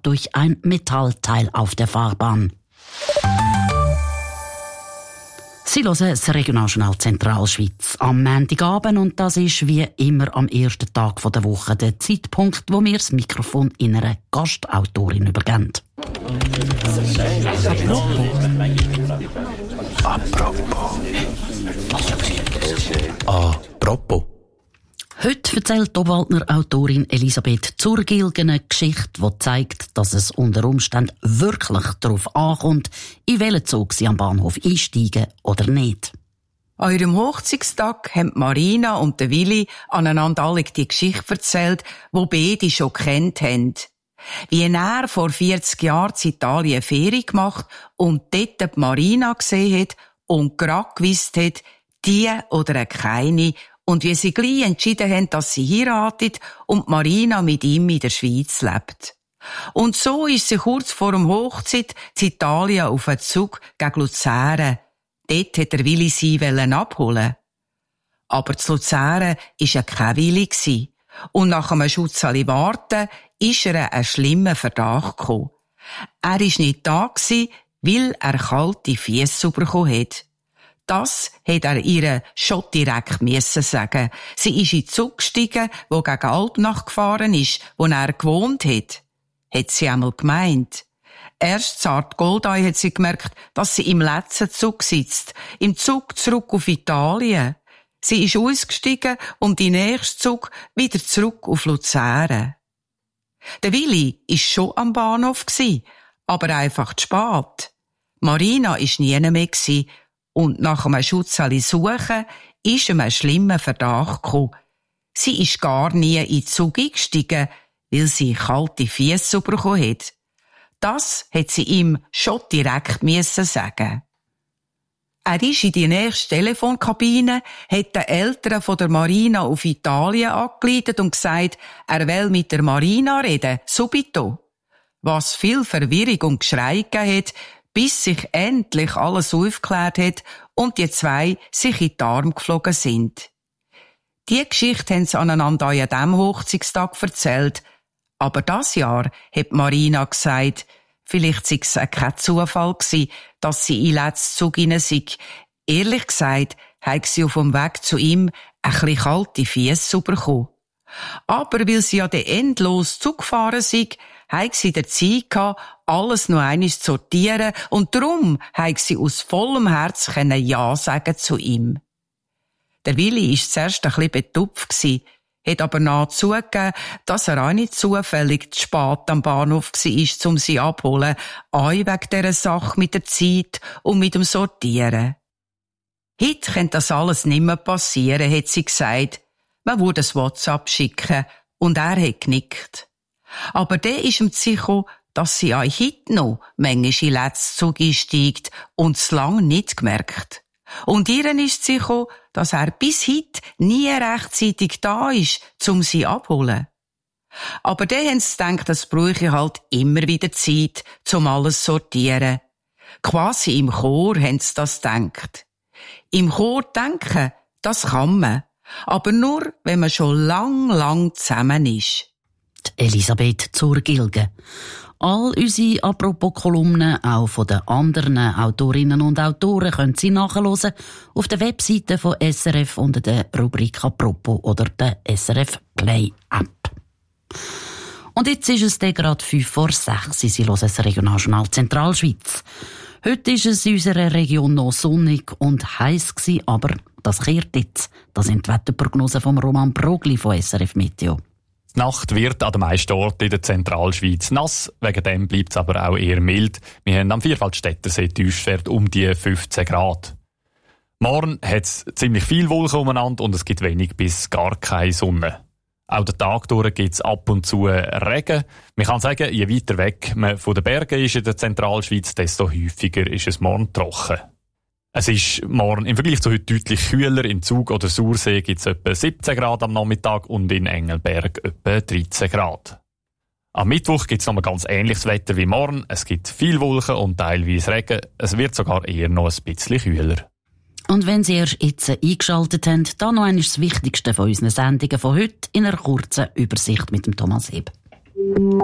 durch ein Metallteil auf der Fahrbahn. Sie hören das Regionaljournal Zentralschweiz am Montagabend und das ist wie immer am ersten Tag der Woche der Zeitpunkt, wo wir das Mikrofon in einer Gastautorin übergeben. Apropos. Heute erzählt die Obwaldner Autorin Elisabeth Zurgilgen eine Geschichte, die zeigt, dass es unter Umständen wirklich darauf ankommt, in welchen Zug sie am Bahnhof einsteigen oder nicht. An ihrem Hochzeitstag haben Marina und der Willi aneinander alle die Geschichte erzählt, die beide schon kennt haben. Wie er vor 40 Jahren in Italien Ferien gemacht und dort die Marina gesehen hat und gerade gewusst hat, die oder keine, und wie sie gleich entschieden haben, dass sie heiratet und Marina mit ihm in der Schweiz lebt. Und so ist sie kurz vor dem Hochzeit in Italien auf einen Zug gegen Luzern. Dort wollte der Willi sie abholen. Aber zu Luzern war kein Willi. Und nach einem Schutzali warten ist einen schlimmen Verdacht gekommen. Er war nicht da, weil er kalte Füsse bekommen hat. Das hätte er ihr schon direkt sagen. Sie ist in den Zug gestiegen, der gegen Alpnach gefahren ist, wo er gewohnt hat. Hat sie einmal gemeint. Erst zart Goldei hat sie gemerkt, dass sie im letzten Zug sitzt. Im Zug zurück auf Italien. Sie ist ausgestiegen und im nächsten Zug wieder zurück auf Luzern. Der Willi war schon am Bahnhof, aber einfach zu spät. Marina war nie mehr und nach einem Schutzali suchen ist ihm ein schlimmer Verdacht gekommen. Sie ist gar nie in den Zug eingestiegen, weil sie kalte Füsse bekommen hat. Das hat sie ihm schon direkt sagen. Er ist in die nächste Telefonkabine, hat den Eltern von der Marina auf Italien angeleitet und gesagt, er will mit der Marina reden, subito. Was viel Verwirrung und Geschrei gegeben hat, bis sich endlich alles aufgeklärt hat und die zwei sich in die Arme geflogen sind. Die Geschichte haben sie aneinander an diesem Hochzeitstag erzählt. Aber das Jahr hat Marina gesagt, vielleicht sei es kein Zufall gewesen, dass sie in den letzten Zug hinein sei. Ehrlich gesagt, hat sie auf dem Weg zu ihm ein bisschen kalte Füsse bekommen. Aber weil sie ja den endlos Zug gefahren sei, hat sie der Zeit gehabt, alles noch einmal zu sortieren und darum hat sie aus vollem Herz Ja sagen zu ihm. Der Willi war zuerst ein bisschen betupft, hat aber nachzugegeben, dass er auch nicht zufällig zu spät am Bahnhof war, um sie abzuholen, auch wegen dieser Sache mit der Zeit und mit dem Sortieren. Heute könnte das alles nicht mehr passieren, hat sie gesagt. Man würde ein WhatsApp schicken und er hat genickt. Aber dann ist ihm sicher, dass sie auch heute noch manchmal in den letzten Zug einsteigt und es lange nicht gemerkt. Und ihr ist sicher, dass er bis heute nie rechtzeitig da ist, um sie abzuholen. Aber dann haben sie gedacht, das bräuchte halt immer wieder Zeit, um alles zu sortieren. Quasi im Chor haben sie das gedacht. Im Chor denken, das kann man. Aber nur, wenn man schon lang zusammen ist. Die Elisabeth Zurgilgen. All unsere Apropos-Kolumnen, auch von den anderen Autorinnen und Autoren, können Sie nachhören auf der Webseite von SRF unter der Rubrik Apropos oder der SRF Play App. Und jetzt ist es gerade 5:06. Sie hören das Regionaljournal Zentralschweiz. Heute ist es in unserer Region noch sonnig und heiß gewesen, aber das kehrt jetzt. Das sind die Wetterprognosen von Roman Brogli von SRF Meteo. Die Nacht wird an den meisten Orten in der Zentralschweiz nass, wegen dem bleibt es aber auch eher mild. Wir haben am Vierwaldstättersee Tiefstwert um die 15 Grad. Morgen hat es ziemlich viel Wolken umeinander und es gibt wenig bis gar keine Sonne. Auch den Tag durch gibt es ab und zu Regen. Man kann sagen, je weiter weg man von den Bergen ist in der Zentralschweiz, desto häufiger ist es morgen trocken. Es ist morgen im Vergleich zu heute deutlich kühler. In Zug oder Sursee gibt es etwa 17 Grad am Nachmittag und in Engelberg etwa 13 Grad. Am Mittwoch gibt es noch ein ganz ähnliches Wetter wie morgen. Es gibt viel Wolken und teilweise Regen. Es wird sogar eher noch ein bisschen kühler. Und wenn Sie erst jetzt eingeschaltet haben, dann noch einmal das Wichtigste von unseren Sendungen von heute in einer kurzen Übersicht mit dem Thomas Heb.